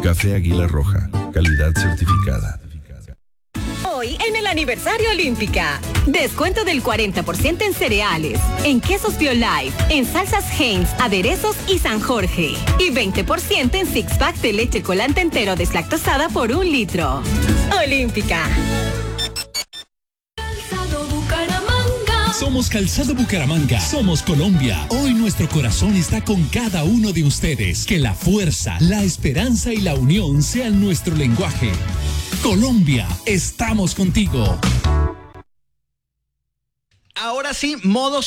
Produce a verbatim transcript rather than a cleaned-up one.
Café Águila Roja, calidad certificada. Hoy en el aniversario Olímpica, descuento del cuarenta por ciento en cereales, en quesos BioLife, en salsas Heinz, aderezos y San Jorge. Y veinte por ciento en six pack de leche colante entero deslactosada por un litro. Olímpica. Somos Calzado Bucaramanga, somos Colombia. Hoy nuestro corazón está con cada uno de ustedes. Que la fuerza, la esperanza y la unión sean nuestro lenguaje. Colombia, estamos contigo. Ahora sí, modo